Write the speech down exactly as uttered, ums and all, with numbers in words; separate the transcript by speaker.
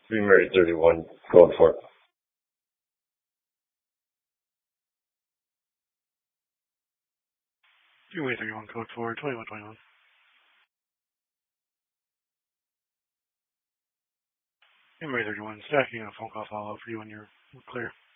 Speaker 1: January thirty-one, going for it.
Speaker 2: January thirty-one, code for twenty-one twenty-one. January thirty-one, stacking a phone call follow-up for you when you're clear.